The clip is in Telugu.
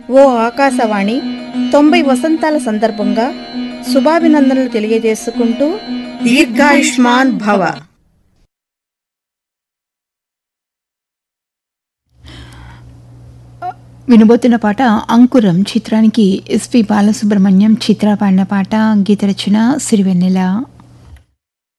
ఓ ఆకాశవాణి 90 వసంతాల సందర్భంగా శుభాభినందనలు తెలియజేసుకుంటూ దీర్ఘాయుష్మాన్ భవ. వినబోతున్న పాట అంకురం చిత్రానికి ఎస్పి బాలసుబ్రహ్మణ్యం చిత్ర పాడిన పాట. గీత రచన సిరివెన్నెల.